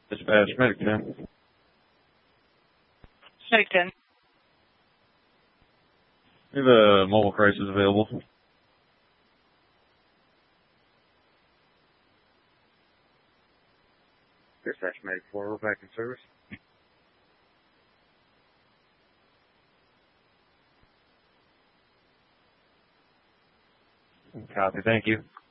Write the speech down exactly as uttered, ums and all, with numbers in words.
Dispatch, Medic ten. Medic ten. We have a mobile crisis available. Dispatch, Medic four, we're back in service. Copy, thank you.